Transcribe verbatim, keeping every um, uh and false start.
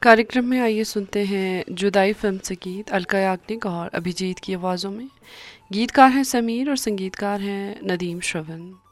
कार्यक्रम में आइए सुनते हैं जुदाई फिल्म से गीत अलका याग्निक और अभिजीत की आवाज़ों में। गीतकार हैं समीर और संगीतकार हैं नदीम श्रवण।